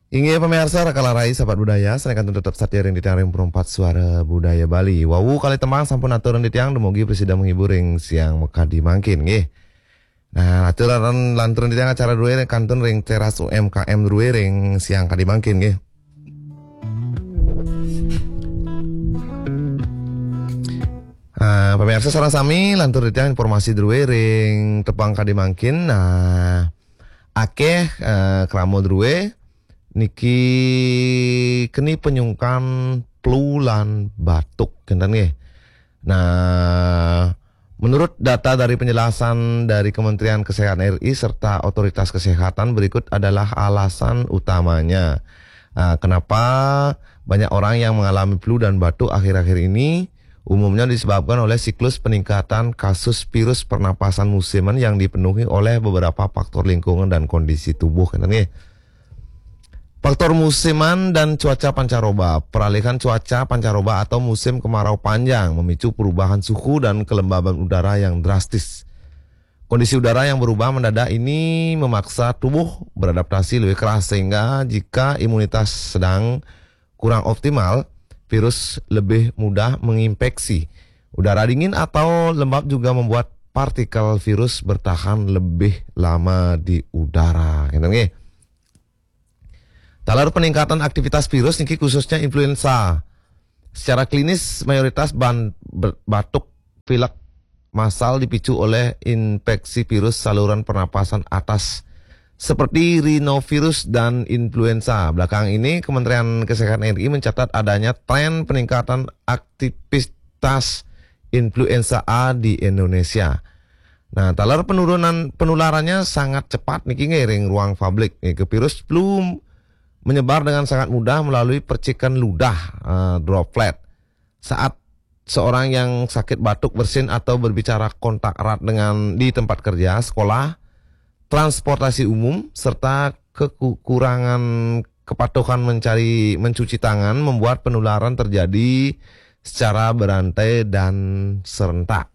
Inge pemirsa rakalarai sahabat budaya senekan tetap satir yang ditiaring perempat suara budaya Bali. Wawu kali temang sampun aturan ditiang dumugi presida menghibur yang siang mekadi mangkin nggih. Nah, aturan lanturan ditiang acara duwe kantun ring teras UMKM duwe ring siang kadi mangkin nggih. Pemirsa sareng sami lantur ditiang informasi duwe ring tepang kadi mangkin. Nah, akeh kramo duwe niki keni penyungkan pelulan batuk kenten nggih. Nah, menurut data dari penjelasan dari Kementerian Kesehatan RI serta otoritas kesehatan berikut adalah alasan utamanya. Kenapa banyak orang yang mengalami flu dan batuk akhir-akhir ini umumnya disebabkan oleh siklus peningkatan kasus virus pernapasan musiman yang dipenuhi oleh beberapa faktor lingkungan dan kondisi tubuh kenten nggih. Faktor musiman dan cuaca pancaroba. Peralihan cuaca pancaroba atau musim kemarau panjang memicu perubahan suhu dan kelembaban udara yang drastis. Kondisi udara yang berubah mendadak ini memaksa tubuh beradaptasi lebih keras sehingga jika imunitas sedang kurang optimal, virus lebih mudah menginfeksi. Udara dingin atau lembab juga membuat partikel virus bertahan lebih lama di udara. Talar peningkatan aktivitas virus niki khususnya influenza. Secara klinis mayoritas batuk pilek massal dipicu oleh infeksi virus saluran pernapasan atas seperti rhinovirus dan influenza. Belakang ini Kementerian Kesehatan RI mencatat adanya tren peningkatan aktivitas influenza A di Indonesia. Nah, talar penularannya sangat cepat niki ngiring ruang publik. Ke virus flu menyebar dengan sangat mudah melalui percikan ludah droplet. Saat seorang yang sakit batuk bersin atau berbicara kontak erat dengan di tempat kerja, sekolah, transportasi umum, serta kekurangan kepatuhan mencuci tangan membuat penularan terjadi secara berantai dan serentak.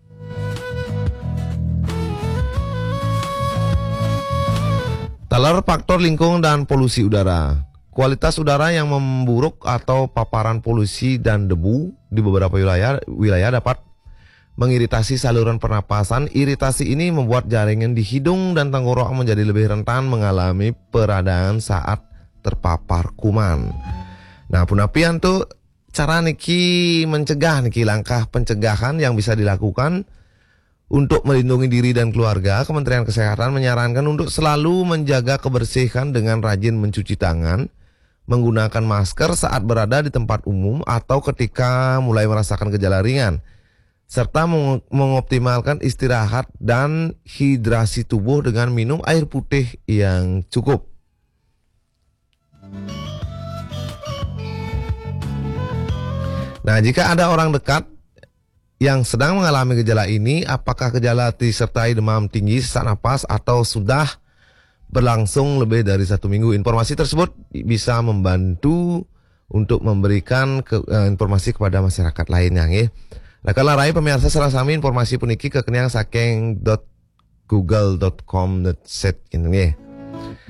Talar faktor lingkungan dan polusi udara. Kualitas udara yang memburuk atau paparan polusi dan debu di beberapa wilayah dapat mengiritasi saluran pernapasan. Iritasi ini membuat jaringan di hidung dan tenggorokan menjadi lebih rentan mengalami peradaan saat terpapar kuman. Nah, punapian tuh cara niki mencegah niki langkah pencegahan yang bisa dilakukan. Untuk melindungi diri dan keluarga, Kementerian Kesehatan menyarankan untuk selalu menjaga kebersihan dengan rajin mencuci tangan, menggunakan masker saat berada di tempat umum atau ketika mulai merasakan gejala ringan, serta mengoptimalkan istirahat dan hidrasi tubuh dengan minum air putih yang cukup. Nah, jika ada orang dekat yang sedang mengalami gejala ini, apakah gejala disertai demam tinggi, sesak napas, atau sudah berlangsung lebih dari 1 minggu? Informasi tersebut bisa membantu untuk memberikan informasi kepada masyarakat lainnya. Nah, kalau rai pemirsa serasami informasi puniki kekeniang saking .google.com.set ini.